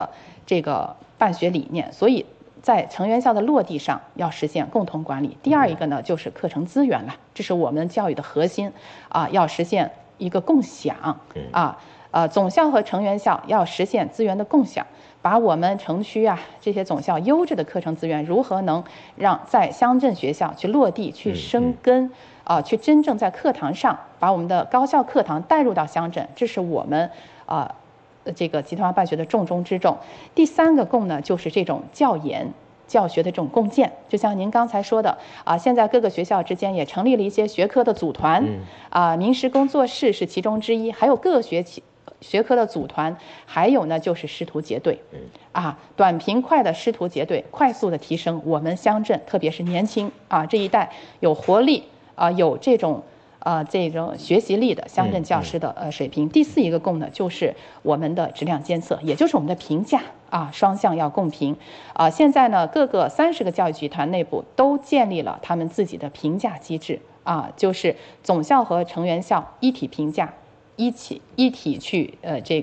这个办学理念，所以在成员校的落地上要实现共同管理。第二一个呢，就是课程资源了，这是我们教育的核心啊，要实现一个共享啊。总校和成员校要实现资源的共享，把我们城区啊这些总校优质的课程资源如何能让在乡镇学校去落地、去生根去真正在课堂上把我们的高校课堂带入到乡镇，这是我们这个集团化办学的重中之重。第三个共呢，就是这种教研教学的这种共建，就像您刚才说的现在各个学校之间也成立了一些学科的组团名师工作室是其中之一，还有各学科的组团，还有呢就是师徒结对短平快的师徒结对，快速的提升我们乡镇特别是年轻这一代有活力有这种学习力的乡镇教师的水平。第四一个共呢，就是我们的质量监测，也就是我们的评价双向要共评现在呢各个30个教育集团内部都建立了他们自己的评价机制就是总校和成员校一体评价，一体去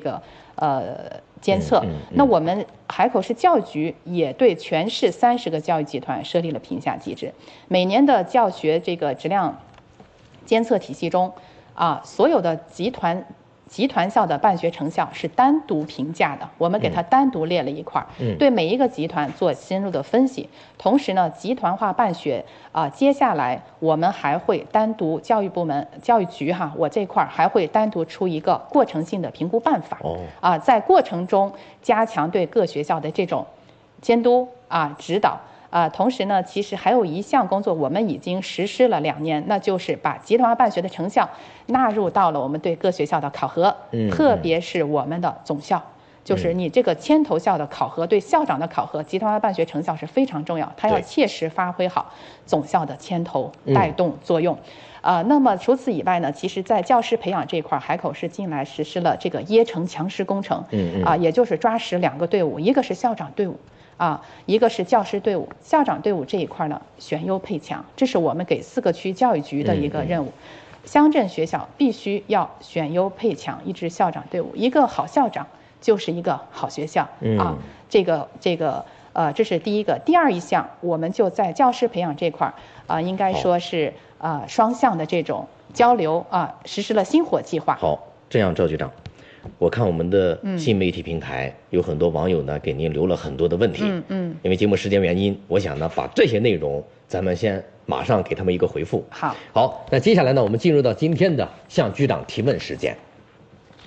监测。那我们海口市教育局也对全市30个教育集团设立了评价机制，每年的教学这个质量监测体系中所有的集团校的办学成效是单独评价的，我们给它单独列了一块对每一个集团做深入的分析。同时呢，集团化办学接下来我们还会单独教育部门教育局我这块还会单独出一个过程性的评估办法在过程中加强对各学校的这种监督指导同时呢，其实还有一项工作我们已经实施了2年，那就是把集团化办学的成效纳入到了我们对各学校的考核特别是我们的总校就是你这个牵头校的考核对校长的考核，集团化办学成效是非常重要，它要切实发挥好总校的牵头带动作用那么除此以外呢，其实在教师培养这一块，海口市近来实施了这个耶城强师工程也就是抓实2个队伍，一个是校长队伍一个是教师队伍。校长队伍这一块呢，选优配强，这是我们给4个区教育局的一个任务乡镇学校必须要选优配强一支校长队伍，一个好校长就是一个好学校这是第一个。第二一项，我们就在教师培养这块应该说是双向的这种交流实施了星火计划。 好，这样赵局长，我看我们的新媒体平台有很多网友呢给您留了很多的问题因为节目时间原因，我想呢把这些内容咱们先马上给他们一个回复。 好， 那接下来呢我们进入到今天的向局长提问时间。